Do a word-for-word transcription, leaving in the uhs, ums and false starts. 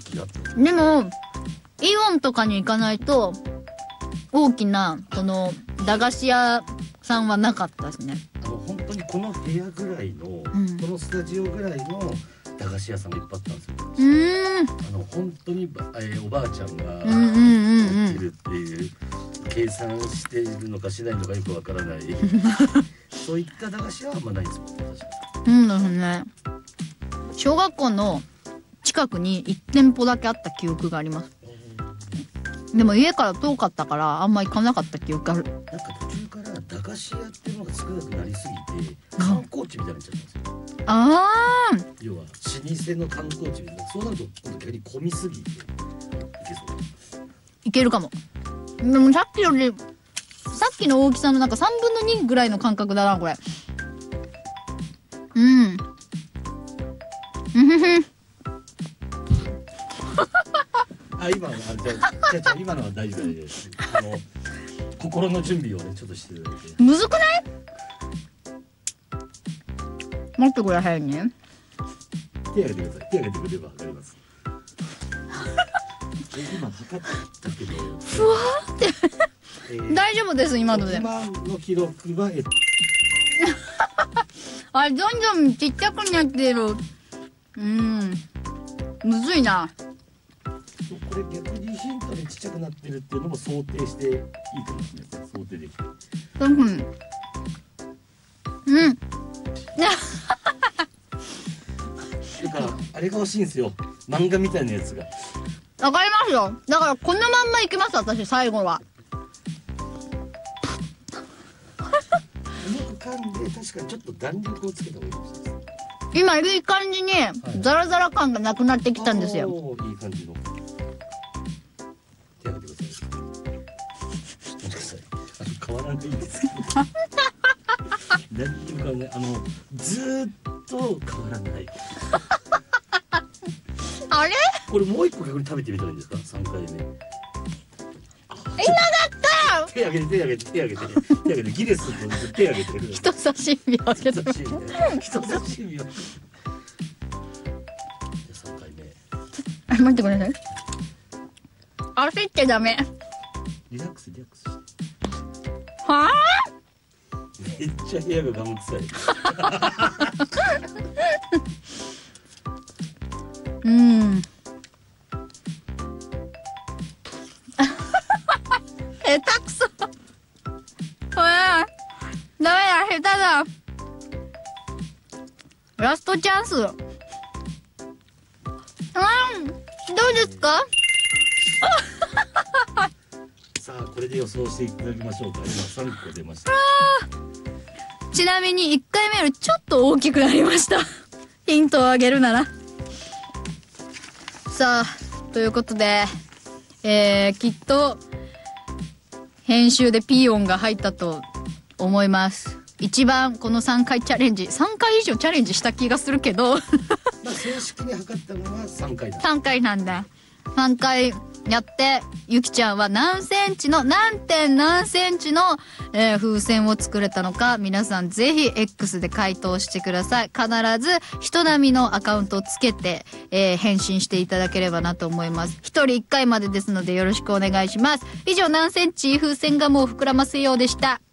やってる。 でもイオンとかに行かないと大きなこの駄菓子屋さんはなかったですね。 あの本当にこの部屋ぐらいの、 んこのスタジオぐらいの駄菓子屋さんがいっぱいあったんですよ。 うーんあの本当に、えーおばあちゃんがうんうんうんやってるっていう、計算しているのかしないのかよくわからないそういった駄菓子屋はあんまないんですもんね。確かうんですね。小学校の近くにいち店舗だけあった記憶があります。でも家から遠かったからあんま行かなかった記憶ある。 なんか途中から駄菓子屋っていうのが少なくなりすぎて観光地みたいになっちゃったんですよ。 ああ要は老舗の観光地みたいな、そうなると今度逆に混みすぎていけそう。 いけるかも。でもさっきよりさっきの大きさのなんかさんぶんのにぐらいの感覚だなこれ。うんうんふふあ、今のあれじゃじゃじゃ今のは大丈夫です。あの心の準備をねちょっとしていただいて。 むずくない？待ってくださいね。 手挙げてください。手挙げてくれればわかります。え今測ったけど。 ふわーって、えー、大丈夫です今ので。 今の記録はえっとあれどんどんちっちゃくなってる。うんむずいな。 これ逆にヒントでちっちゃくなってるっていうのも想定していいかもしれないです。想定できて。 うんうん。 だからあれが欲しいんですよ。漫画みたいなやつが。 わかりますよ。だからこのまんまいきます私最後は。 うまく噛んで確かにちょっと弾力をつけた方がいいかもしれないです。 今いい感じにザラザラ感がなくなってきたんですよ。 おーいい感じの。手挙げてください。待ってください。あの変わらないんですけど。何にも変わらない。あのずーっと変わらない。 あれ？ これもう一個逆に食べてみたらいいんですか？三回目。 いなかった。 手挙げて手挙げて手挙げて手挙げてギネスの手挙げてる。 人差し指を開けて。 人差し指ね。人差し指を。じゃあ三回目。 あ待ってください。焦っちゃダメ。 リラックスリラックスして。 はあ？ めっちゃ部屋がガム臭い。 うん下手くそ。うわダメだ下手だ。ラストチャンス。うんどうですか？ さあこれで予想していただきましょうか。今さんこ出ました。 ちなみにいっかいめよりちょっと大きくなりましたヒントをあげるなら。さあということで、えー、きっと編集でピー音が入ったと思います。一番このさんかいチャレンジさんかい以上チャレンジした気がするけどまあ正式に測ったのはさんかいだ。 さんかいなんだ。さんかいやってゆきちゃんは何センチの何点何センチの、えー、風船を作れたのか皆さんぜひ X で回答してください。必ず人並みのアカウントをつけて、えー、返信していただければなと思います。ひとりいっかいまでですのでよろしくお願いします。以上何センチ風船がもう膨らますようでした。